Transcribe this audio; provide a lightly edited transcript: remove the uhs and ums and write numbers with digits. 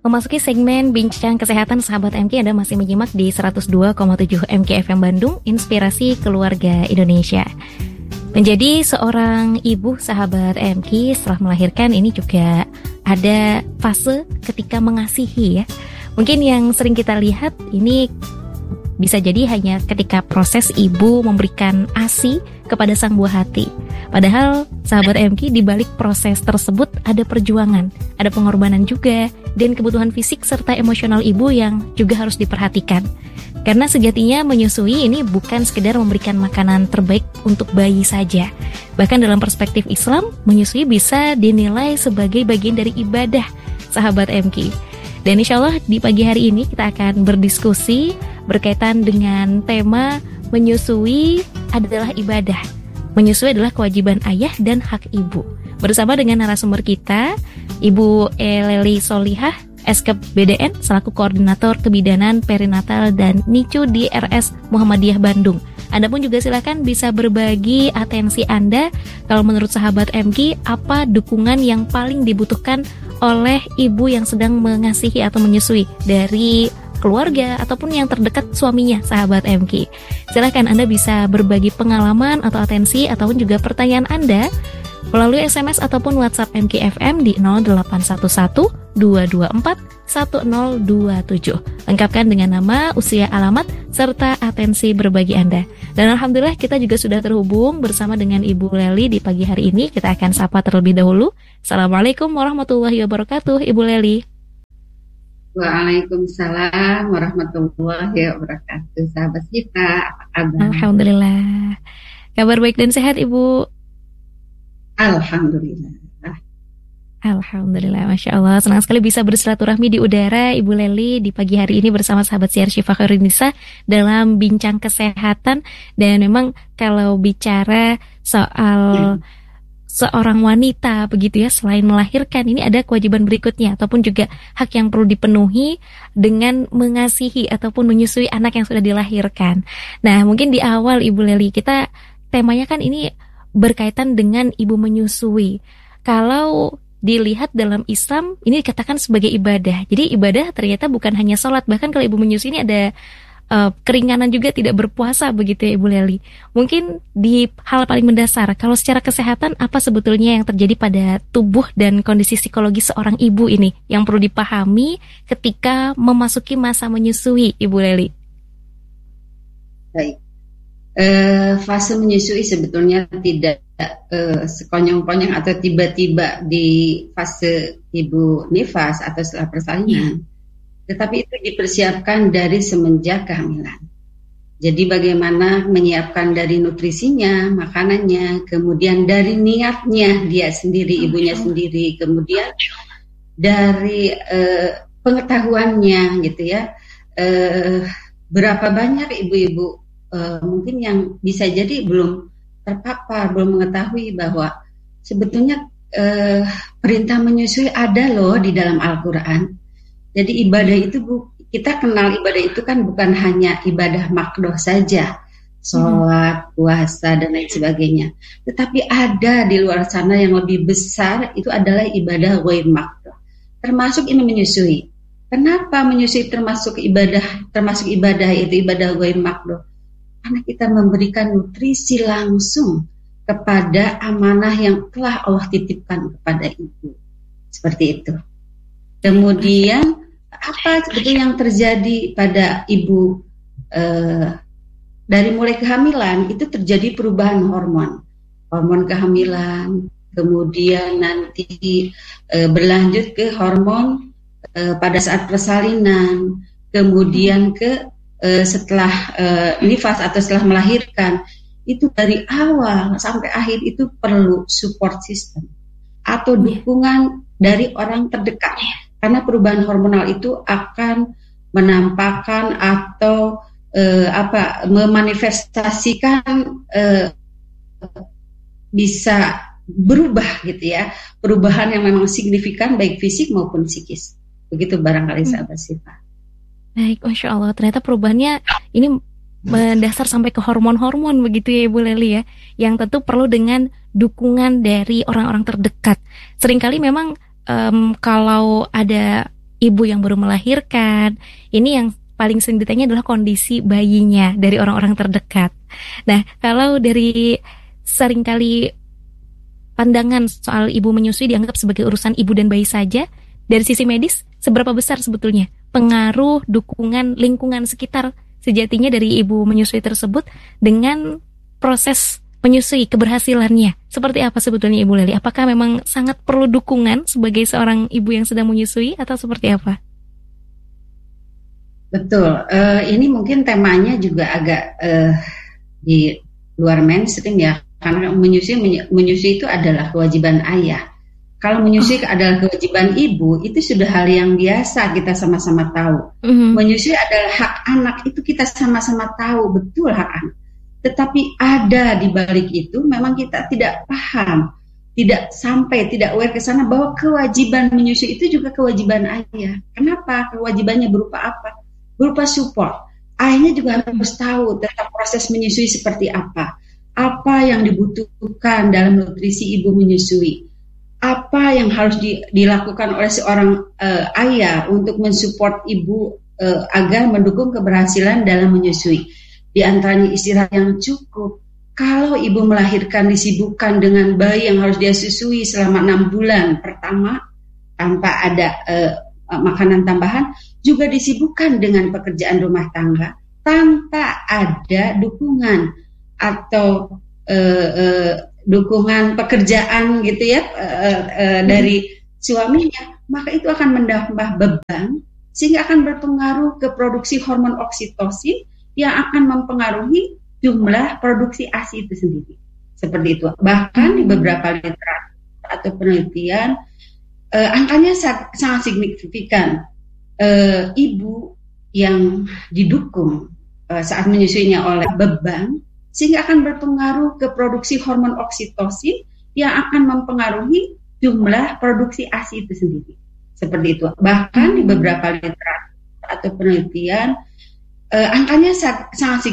Memasuki segmen Bincang Kesehatan Sahabat MK, Anda masih menyimak di 102,7 MK FM Bandung, Inspirasi Keluarga Indonesia. Menjadi seorang ibu sahabat MK setelah melahirkan ini juga ada fase ketika mengasihi ya. Mungkin yang sering kita lihat ini bisa jadi hanya ketika proses ibu memberikan ASI kepada sang buah hati. Padahal sahabat MK di balik proses tersebut ada perjuangan, ada pengorbanan juga, dan kebutuhan fisik serta emosional ibu yang juga harus diperhatikan. Karena sejatinya menyusui ini bukan sekedar memberikan makanan terbaik untuk bayi saja. Bahkan dalam perspektif Islam, menyusui bisa dinilai sebagai bagian dari ibadah sahabat MK. Dan insya Allah di pagi hari ini kita akan berdiskusi berkaitan dengan tema menyusui adalah ibadah. Menyusui adalah kewajiban ayah dan hak ibu. Bersama dengan narasumber kita, Ibu Leli Solihah, Eskep BDN, selaku Koordinator Kebidanan Perinatal dan NICU di RS Muhammadiyah Bandung. Anda pun juga silakan bisa berbagi atensi Anda. Kalau menurut sahabat MK, apa dukungan yang paling dibutuhkan oleh ibu yang sedang mengasihi atau menyusui dari keluarga ataupun yang terdekat suaminya, sahabat MK. Silakan Anda bisa berbagi pengalaman atau atensi ataupun juga pertanyaan Anda melalui SMS ataupun WhatsApp MK FM di 0811 224 1027. Lengkapkan dengan nama, usia, alamat, serta atensi berbagi Anda. Dan alhamdulillah kita juga sudah terhubung bersama dengan Ibu Leli di pagi hari ini. Kita akan sapa terlebih dahulu. Assalamualaikum warahmatullahi wabarakatuh, Ibu Leli. Waalaikumsalam warahmatullahi wabarakatuh. Sahabat kita, apa kabar? Alhamdulillah. Kabar baik dan sehat, Ibu? Alhamdulillah. Alhamdulillah, Masya Allah. Senang sekali bisa bersilaturahmi di udara, Ibu Leli, di pagi hari ini bersama sahabat siar Syifa Khairunnisa dalam bincang kesehatan. Dan memang kalau bicara soal seorang wanita begitu ya, selain melahirkan ini ada kewajiban berikutnya ataupun juga hak yang perlu dipenuhi dengan mengasihi ataupun menyusui anak yang sudah dilahirkan. Nah, mungkin di awal Ibu Leli, kita temanya kan ini berkaitan dengan ibu menyusui. Kalau dilihat dalam Islam ini dikatakan sebagai ibadah. Jadi ibadah ternyata bukan hanya sholat, bahkan kalau ibu menyusui ini ada keringanan juga, tidak berpuasa begitu ya Ibu Leli. Mungkin di hal paling mendasar, kalau secara kesehatan apa sebetulnya yang terjadi pada tubuh dan kondisi psikologi seorang ibu ini yang perlu dipahami ketika memasuki masa menyusui, Ibu Leli? Baik, fase menyusui sebetulnya tidak sekonyong-konyong atau tiba-tiba di fase ibu nifas atau setelah persalinan. Tetapi itu dipersiapkan dari semenjak kehamilan. Jadi bagaimana menyiapkan dari nutrisinya, makanannya, kemudian dari niatnya dia sendiri, ibunya sendiri, kemudian dari pengetahuannya gitu ya. Berapa banyak ibu-ibu mungkin yang bisa jadi belum terpapar, belum mengetahui bahwa sebetulnya perintah menyusui ada loh di dalam Al-Quran. Jadi ibadah itu, kita kenal ibadah itu kan bukan hanya ibadah makruh saja, sholat, puasa, dan lain sebagainya. Tetapi ada di luar sana yang lebih besar, itu adalah ibadah ghair makruh. Termasuk ini menyusui. Kenapa menyusui termasuk ibadah itu ibadah ghair makruh? Karena kita memberikan nutrisi langsung kepada amanah yang telah Allah titipkan kepada ibu. Seperti itu. Kemudian apa sebetulnya yang terjadi pada ibu dari mulai kehamilan itu terjadi perubahan hormon kehamilan, kemudian nanti berlanjut ke hormon pada saat persalinan, kemudian ke setelah nifas atau setelah melahirkan. Itu dari awal sampai akhir itu perlu support system atau dukungan dari orang terdekat. Karena perubahan hormonal itu akan menampakkan atau memanifestasikan bisa berubah gitu ya, perubahan yang memang signifikan baik fisik maupun psikis. Begitu barangkali sahabat Syifa. Baik, Masya Allah, ternyata perubahannya ini mendasar sampai ke hormon-hormon begitu ya Ibu Leli ya, yang tentu perlu dengan dukungan dari orang-orang terdekat. Seringkali memang kalau ada ibu yang baru melahirkan. Ini yang paling sering ditanya adalah kondisi bayinya dari orang-orang terdekat. Nah, kalau dari seringkali pandangan soal ibu menyusui dianggap sebagai urusan ibu dan bayi saja, dari sisi medis, seberapa besar sebetulnya pengaruh dukungan lingkungan sekitar sejatinya dari ibu menyusui tersebut dengan proses menyusui, keberhasilannya? Seperti apa sebetulnya Ibu Leli? Apakah memang sangat perlu dukungan sebagai seorang ibu yang sedang menyusui atau seperti apa? Betul, ini mungkin temanya juga agak di luar mainstream ya, karena menyusui itu adalah kewajiban ayah. Kalau menyusui adalah kewajiban ibu, itu sudah hal yang biasa, kita sama-sama tahu. Menyusui adalah hak anak, itu kita sama-sama tahu, betul hak anak. Tetapi ada di balik itu, memang kita tidak paham, tidak aware ke sana bahwa kewajiban menyusui itu juga kewajiban ayah. Kenapa? Kewajibannya berupa apa? Berupa support. Ayahnya juga harus tahu tentang proses menyusui seperti apa yang dibutuhkan dalam nutrisi ibu menyusui, apa yang harus dilakukan oleh seorang ayah untuk mensupport ibu agar mendukung keberhasilan dalam menyusui. Di antaranya istirahat yang cukup. Kalau ibu melahirkan disibukkan dengan bayi yang harus dia susui selama 6 bulan pertama tanpa ada makanan tambahan, juga disibukkan dengan pekerjaan rumah tangga tanpa ada dukungan atau dukungan pekerjaan gitu ya dari suaminya, maka itu akan menambah beban sehingga akan berpengaruh ke produksi hormon oksitosin yang akan mempengaruhi jumlah produksi ASI itu sendiri. Seperti itu. Bahkan di beberapa literatur atau penelitian angkanya sangat signifikan. Ibu yang didukung saat menyusuinya oleh beban sehingga akan berpengaruh ke produksi hormon oksitosin yang akan mempengaruhi jumlah produksi ASI itu sendiri. Seperti itu. Bahkan di beberapa literatur atau penelitian angkanya sangat signifikan.